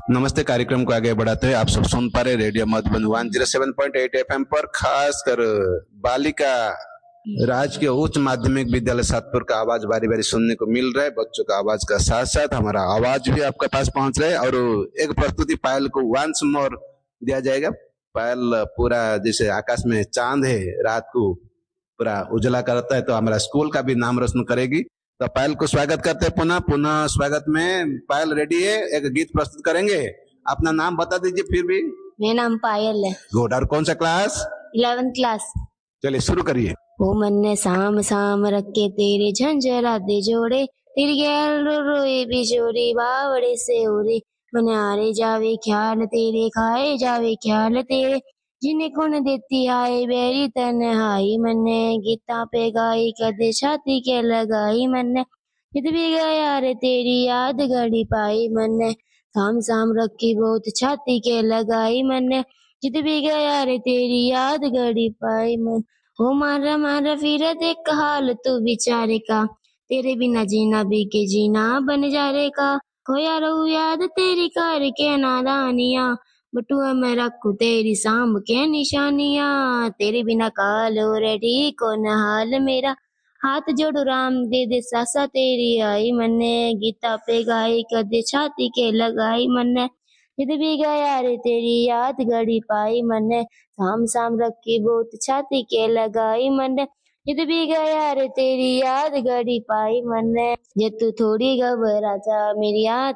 नमस्ते। कार्यक्रम को आगे बढ़ाते हुए आप सब सुन पा रहे रेडियो मधुबन 107.8 एफएम पर, खास कर बालिका राजकीय उच्च माध्यमिक विद्यालय सातपुर का आवाज बारी बारी सुनने को मिल रहा है। बच्चों का आवाज का साथ साथ हमारा आवाज भी आपके पास पहुंच रहा है। और एक प्रस्तुति पायल को वंस मोर दिया जाएगा। पायल पूरा जैसे आकाश में चांद है, रात को पूरा उजला करता है, तो हमारा स्कूल का भी नाम रोशन करेगी। तो पायल को स्वागत करते हैं। पुनः पुनः स्वागत में पायल रेडी है, एक गीत प्रस्तुत करेंगे। अपना नाम बता दीजिए फिर भी। मेरा नाम पायल है। गुड। और कौन सा क्लास? 11th class. चलिए शुरू करिए। वो मन ने साम साम रखे तेरे झंझरा दे जोड़े, तेरी गैल रोए बिजोरी बावड़े से उड़े, मन आरे जावे ख्याल तेरे, खाए जावे ख्याल तेरे, जिन्हें कौन देती आए बेरी तन्हाई, मन ने गीता पे गाई कदे छाती के लगाई, मन ने जित भी गया रे तेरी याद घड़ी पाई, मन ने साम साम रखी बहुत छाती के लगाई, मन ने जित भी गया रे तेरी याद घड़ी पाई, मन हो मारा मारा फिर देख हाल तू बेचारे का, तेरे बिना जीना भी के जीना बन जा रे का, खोया रहू याद तेरी कर के नादानिया, बटुआ में रखू तेरी सांभ के निशानिया, तेरे बिना कालो रे ठीक हो न हाल मेरा, हाथ जोड़ू राम दे दे सासा तेरी आई, मन्ने गीता पे गाई कदे छाती के लगाई, मन्ने जिद भी गया रे तेरी याद घड़ी पाई, मन्ने साम साम रखी बहुत छाती के लगाई, मन्ने जिद भी गया रे तेरी याद घड़ी पाई, मन्ने जे तू थोड़ी घबरा जा मेरी याद